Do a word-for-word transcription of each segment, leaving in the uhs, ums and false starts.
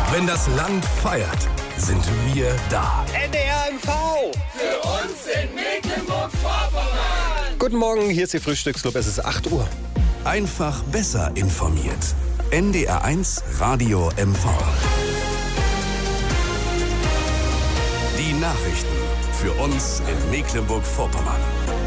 Wenn das Land feiert, sind wir da. N D R M V. Für uns in Mecklenburg-Vorpommern. Guten Morgen, hier ist Ihr Frühstücksclub. Es ist acht Uhr. Einfach besser informiert. N D R eins Radio M V. Die Nachrichten für uns in Mecklenburg-Vorpommern.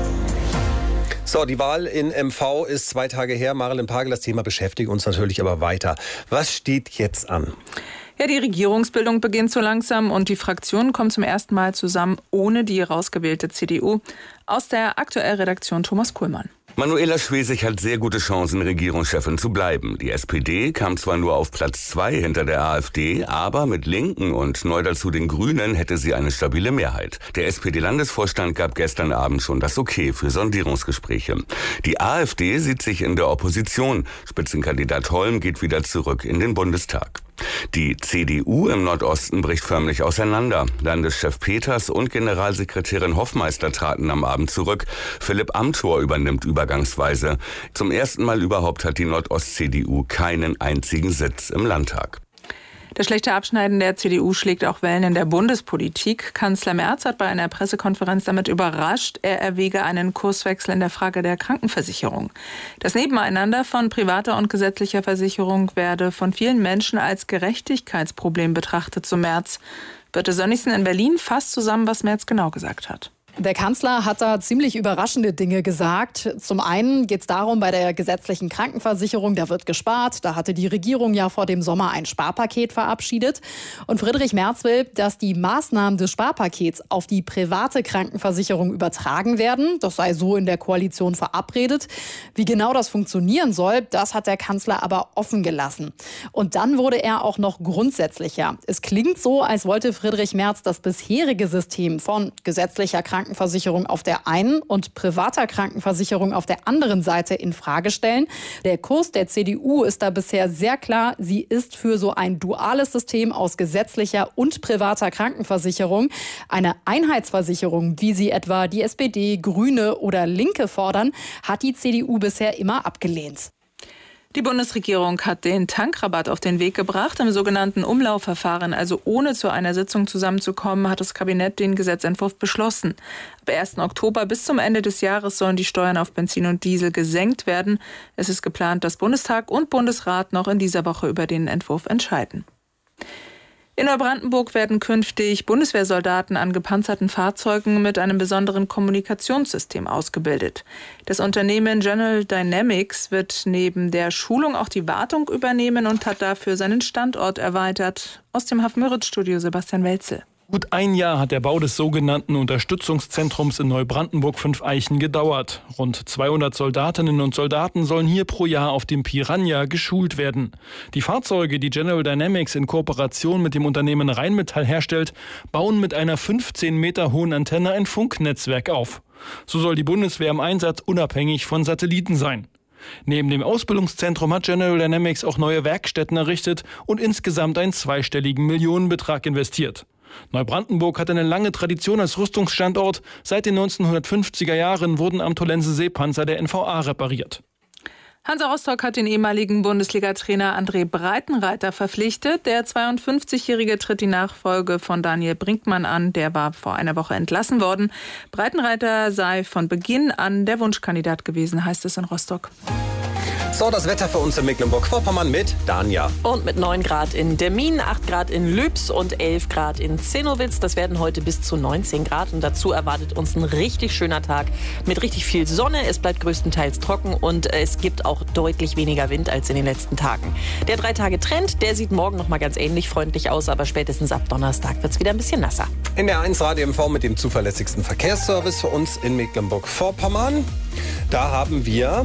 So, die Wahl in M V ist zwei Tage her. Marilyn Pagel, das Thema beschäftigt uns natürlich aber weiter. Was steht jetzt an? Ja, die Regierungsbildung beginnt so langsam und die Fraktionen kommen zum ersten Mal zusammen ohne die herausgewählte C D U. Aus der Aktuell-Redaktion Thomas Kuhlmann. Manuela Schwesig hat sehr gute Chancen, Regierungschefin zu bleiben. Die S P D kam zwar nur auf Platz zwei hinter der AfD, aber mit Linken und neu dazu den Grünen hätte sie eine stabile Mehrheit. Der S P D-Landesvorstand gab gestern Abend schon das Okay für Sondierungsgespräche. Die AfD sieht sich in der Opposition. Spitzenkandidat Holm geht wieder zurück in den Bundestag. Die C D U im Nordosten bricht förmlich auseinander. Landeschef Peters und Generalsekretärin Hoffmeister traten am Abend zurück. Philipp Amthor übernimmt übergangsweise. Zum ersten Mal überhaupt hat die Nordost-C D U keinen einzigen Sitz im Landtag. Das schlechte Abschneiden der C D U schlägt auch Wellen in der Bundespolitik. Kanzler Merz hat bei einer Pressekonferenz damit überrascht, er erwäge einen Kurswechsel in der Frage der Krankenversicherung. Das Nebeneinander von privater und gesetzlicher Versicherung werde von vielen Menschen als Gerechtigkeitsproblem betrachtet, so Merz. Birte Sönnigsen in Berlin fasst zusammen, was Merz genau gesagt hat. Der Kanzler hat da ziemlich überraschende Dinge gesagt. Zum einen geht es darum, bei der gesetzlichen Krankenversicherung, da wird gespart. Da hatte die Regierung ja vor dem Sommer ein Sparpaket verabschiedet. Und Friedrich Merz will, dass die Maßnahmen des Sparpakets auf die private Krankenversicherung übertragen werden. Das sei so in der Koalition verabredet. Wie genau das funktionieren soll, das hat der Kanzler aber offen gelassen. Und dann wurde er auch noch grundsätzlicher. Es klingt so, als wollte Friedrich Merz das bisherige System von gesetzlicher Krankenversicherung Krankenversicherung auf der einen und privater Krankenversicherung auf der anderen Seite in Frage stellen. Der Kurs der C D U ist da bisher sehr klar. Sie ist für so ein duales System aus gesetzlicher und privater Krankenversicherung. Eine Einheitsversicherung, wie sie etwa die S P D, Grüne oder Linke fordern, hat die C D U bisher immer abgelehnt. Die Bundesregierung hat den Tankrabatt auf den Weg gebracht. Im sogenannten Umlaufverfahren, also ohne zu einer Sitzung zusammenzukommen, hat das Kabinett den Gesetzentwurf beschlossen. Ab ersten Oktober bis zum Ende des Jahres sollen die Steuern auf Benzin und Diesel gesenkt werden. Es ist geplant, dass Bundestag und Bundesrat noch in dieser Woche über den Entwurf entscheiden. In Neubrandenburg werden künftig Bundeswehrsoldaten an gepanzerten Fahrzeugen mit einem besonderen Kommunikationssystem ausgebildet. Das Unternehmen General Dynamics wird neben der Schulung auch die Wartung übernehmen und hat dafür seinen Standort erweitert. Aus dem Haff-Müritz-Studio Sebastian Welzel. Gut ein Jahr hat der Bau des sogenannten Unterstützungszentrums in Neubrandenburg-Fünfeichen gedauert. Rund zweihundert Soldatinnen und Soldaten sollen hier pro Jahr auf dem Piranha geschult werden. Die Fahrzeuge, die General Dynamics in Kooperation mit dem Unternehmen Rheinmetall herstellt, bauen mit einer fünfzehn Meter hohen Antenne ein Funknetzwerk auf. So soll die Bundeswehr im Einsatz unabhängig von Satelliten sein. Neben dem Ausbildungszentrum hat General Dynamics auch neue Werkstätten errichtet und insgesamt einen zweistelligen Millionenbetrag investiert. Neubrandenburg hat eine lange Tradition als Rüstungsstandort. Seit den neunzehnhundertfünfziger Jahren wurden am Tollense Seepanzer der N V A repariert. Hansa Rostock hat den ehemaligen Bundesliga-Trainer André Breitenreiter verpflichtet. Der zweiundfünfzigjährige tritt die Nachfolge von Daniel Brinkmann an. Der war vor einer Woche entlassen worden. Breitenreiter sei von Beginn an der Wunschkandidat gewesen, heißt es in Rostock. So, das Wetter für uns in Mecklenburg-Vorpommern mit Danja. Und mit neun Grad in Demmin, acht Grad in Lübs und elf Grad in Zinnowitz. Das werden heute bis zu neunzehn Grad. Und dazu erwartet uns ein richtig schöner Tag mit richtig viel Sonne. Es bleibt größtenteils trocken und es gibt auch deutlich weniger Wind als in den letzten Tagen. Der Drei-Tage-Trend, der sieht morgen noch mal ganz ähnlich freundlich aus, aber spätestens ab Donnerstag wird es wieder ein bisschen nasser. In der eins Radio M V mit dem zuverlässigsten Verkehrsservice für uns in Mecklenburg-Vorpommern. Da haben wir...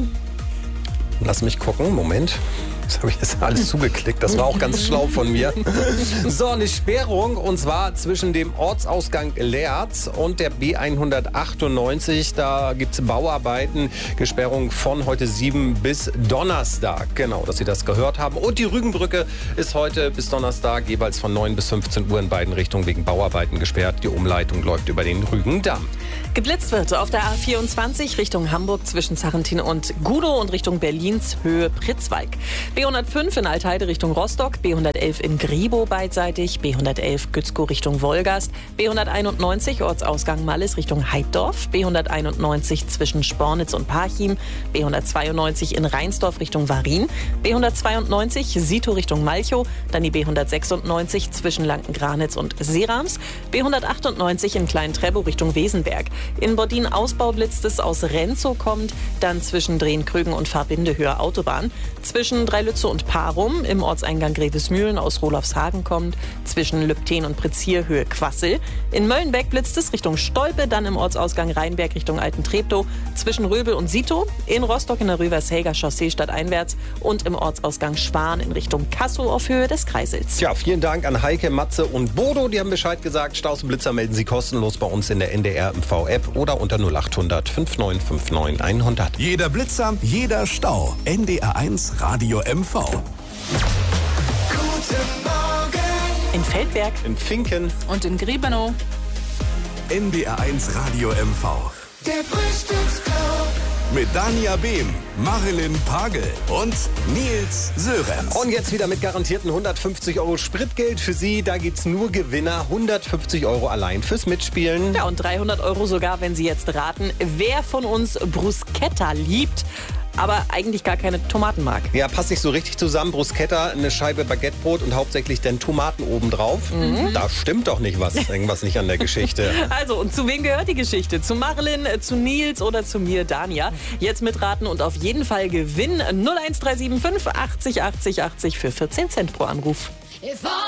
Lass mich gucken, Moment. Das habe ich jetzt alles zugeklickt. Das war auch ganz schlau von mir. So, eine Sperrung, und zwar zwischen dem Ortsausgang Leerz und der B hundertachtundneunzig. Da gibt es Bauarbeiten. Gesperrung von heute sieben bis Donnerstag. Genau, dass Sie das gehört haben. Und die Rügenbrücke ist heute bis Donnerstag jeweils von neun bis fünfzehn Uhr in beiden Richtungen wegen Bauarbeiten gesperrt. Die Umleitung läuft über den Rügendamm. Geblitzt wird auf der A vierundzwanzig Richtung Hamburg zwischen Sarrentin und Gudow und Richtung Berlins Höhe Pritzwalk. B hundertfünf in Altheide Richtung Rostock, B hundertelf in Griebow beidseitig, B hundertelf Gützkow Richtung Wolgast, B hunderteinundneunzig Ortsausgang Mallis Richtung Heiddorf, B hunderteinundneunzig zwischen Spornitz und Parchim, B hundertzweiundneunzig in Rheinsdorf Richtung Varin, B hundertzweiundneunzig Sito Richtung Malchow, dann die B hundertsechsundneunzig zwischen Lanken-Granitz und Seerams, B hundertachtundneunzig in Klein-Trebow Richtung Wesenberg. In Bordin Ausbau blitzt es aus Renzow kommt, dann zwischen Drehen-Krügen und Fahrbinde Höhe Autobahn, zwischen Dreilütze und Parum im Ortseingang Grevesmühlen aus Rolofshagen kommt, zwischen Lübten und Prezier Höhe Quassel. In Möllenbeck blitzt es Richtung Stolpe, dann im Ortsausgang Rheinberg Richtung Alten-Treptow, zwischen Röbel und Sito, in Rostock in der Rüvershäger Chaussee stadteinwärts und im Ortsausgang Schwan in Richtung Kassow auf Höhe des Kreisels. Tja, vielen Dank an Heike, Matze und Bodo. Die haben Bescheid gesagt. Staus und Blitzer melden Sie kostenlos bei uns in der N D R M V-App oder unter null achthundert fünfundneunzig neunundfünfzig hundert. Jeder Blitzer, jeder Stau. N D R eins Radio M V. Guten Morgen. In Feldberg, In Finken. Und in Griebenow. N D R eins Radio M V. Der Frühstücksclub. Mit Dania Behm, Marilyn Pagel und Nils Sörenz. Und jetzt wieder mit garantierten hundertfünfzig Euro Spritgeld für Sie. Da gibt's nur Gewinner. hundertfünfzig Euro allein fürs Mitspielen. ja, und dreihundert Euro sogar, wenn Sie jetzt raten, wer von uns Bruschetta liebt, aber eigentlich gar keine Tomaten mag. Ja, passt nicht so richtig zusammen. Bruschetta, eine Scheibe Baguettebrot und hauptsächlich dann Tomaten obendrauf. Mhm. Da stimmt doch nicht was. Irgendwas nicht an der Geschichte. Also, und zu wem gehört die Geschichte? Zu Marilyn, äh, zu Nils oder zu mir, Dania? Jetzt mitraten und auf jeden Fall gewinnen. null eins drei sieben fünf achtzig achtzig achtzig für vierzehn Cent pro Anruf.